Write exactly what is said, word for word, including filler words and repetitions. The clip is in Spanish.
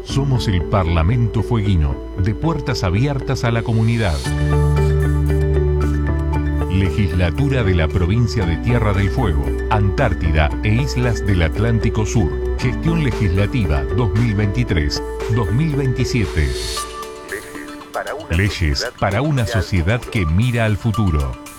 Somos el Parlamento Fueguino, de puertas abiertas a la comunidad. Legislatura de la Provincia de Tierra del Fuego, Antártida e Islas del Atlántico Sur. Gestión Legislativa dos mil veintitrés dos mil veintisiete. Leyes para una sociedad que mira al futuro.